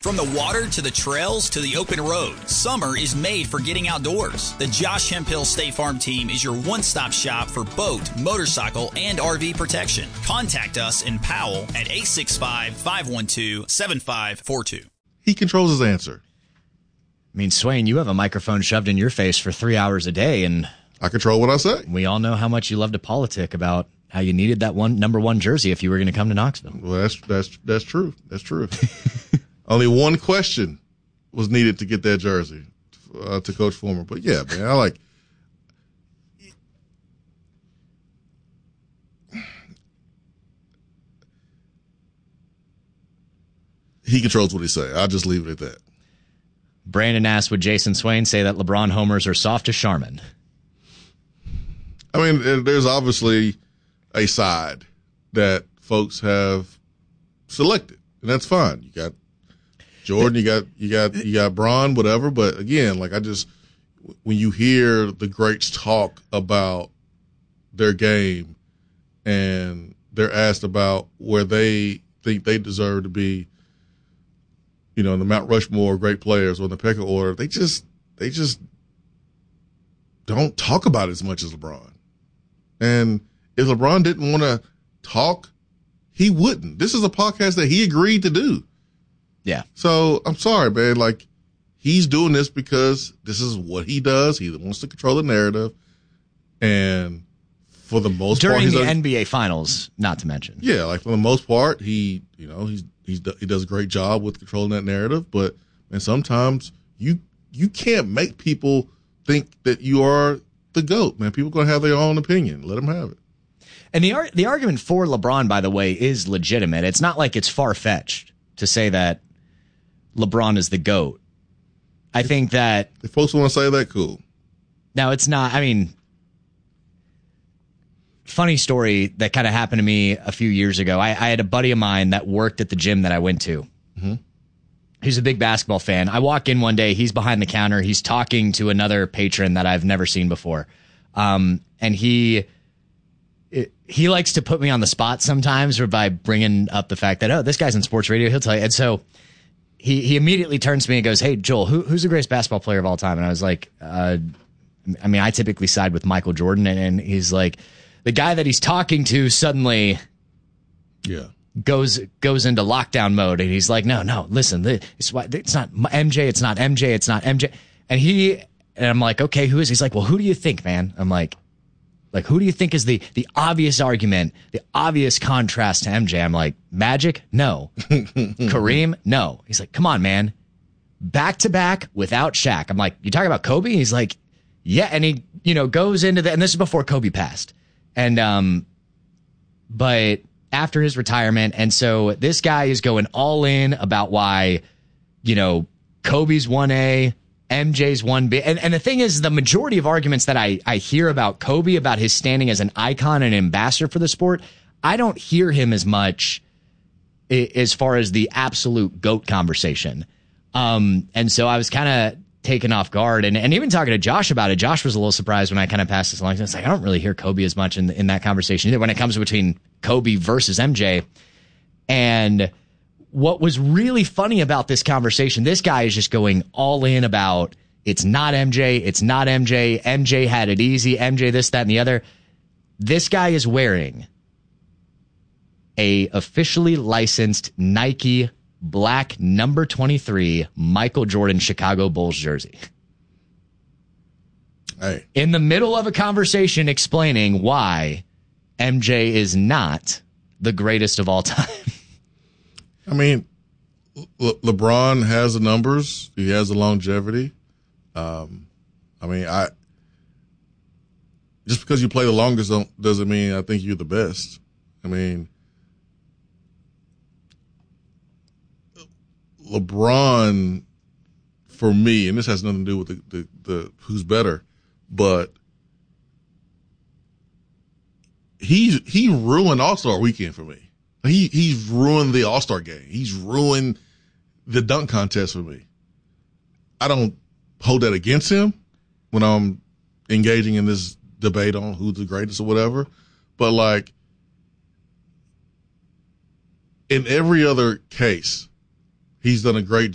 From the water to the trails to the open road, summer is made for getting outdoors. The Josh Hemphill State Farm team is your one-stop shop for boat, motorcycle, and RV protection. Contact us in Powell at 865-512-7542. He controls his answer. I mean, Swain, you have a microphone shoved in your face for 3 hours a day, and I control what I say. We all know how much you love to politic about how you needed that number one jersey if you were going to come to Knoxville. Well, that's true. That's true. Only one question was needed to get that jersey to Coach Fulmer. But, yeah, man, I like – he controls what he say. I'll just leave it at that. Brandon asked, would Jason Swain say that LeBron homers are soft as Charmin? I mean, there's obviously a side that folks have selected, and that's fine. You got Jordan, you got Bron, whatever. But again, like when you hear the greats talk about their game and they're asked about where they think they deserve to be, in the Mount Rushmore great players or in the pecking order, they just don't talk about it as much as LeBron. And if LeBron didn't want to talk, he wouldn't. This is a podcast that he agreed to do. Yeah. So I'm sorry, man. Like, he's doing this because this is what he does. He wants to control the narrative. And for the most part, during the NBA Finals, not to mention. Yeah, like for the most part, he does a great job with controlling that narrative. But man, sometimes you can't make people think that you are the GOAT, man. People are going to have their own opinion. Let them have it. And the argument for LeBron, by the way, is legitimate. It's not like it's far-fetched to say that LeBron is the GOAT. I think that if folks want to say that, cool. Now, it's not, I mean, funny story that kind of happened to me a few years ago. I had a buddy of mine that worked at the gym that I went to. Mm-hmm. He's a big basketball fan. I walk in one day, he's behind the counter, he's talking to another patron that I've never seen before. And he likes to put me on the spot sometimes, or by bringing up the fact that, oh, this guy's in sports radio, he'll tell you. And so he immediately turns to me and goes, hey, Joel, who's the greatest basketball player of all time? And I was like, I typically side with Michael Jordan. And he's like, the guy that he's talking to suddenly goes into lockdown mode. And he's like, no, listen, it's not MJ, it's not MJ, it's not MJ. And I'm like, okay, who is he? He's like, well, who do you think, man? I'm like, who do you think is the obvious argument, the obvious contrast to MJ? I'm like, Magic? No. Kareem? No. He's like, come on, man. Back to back without Shaq. I'm like, you talking about Kobe? He's like, yeah. And he, goes into that. And this is before Kobe passed. And, but after his retirement. And so this guy is going all in about why, Kobe's 1A, MJ's 1B. And the thing is, the majority of arguments that I hear about Kobe, about his standing as an icon and ambassador for the sport, I don't hear him as much as far as the absolute GOAT conversation. And so I was kind of taken off guard. And even talking to Josh about it, Josh was a little surprised when I kind of passed this along. I was like, I don't really hear Kobe as much in that conversation either when it comes between Kobe versus MJ. And what was really funny about this conversation, this guy is just going all in about it's not MJ, it's not MJ, MJ had it easy, MJ this, that, and the other. This guy is wearing a officially licensed Nike black number 23 Michael Jordan Chicago Bulls jersey. Hey. In the middle of a conversation explaining why MJ is not the greatest of all time. I mean, LeBron has the numbers. He has the longevity. Just because you play the longest doesn't mean I think you're the best. I mean, LeBron, for me, and this has nothing to do with the who's better, but he ruined All-Star Weekend for me. He's ruined the All-Star game. He's ruined the dunk contest for me. I don't hold that against him when I'm engaging in this debate on who's the greatest or whatever. But, like, in every other case, he's done a great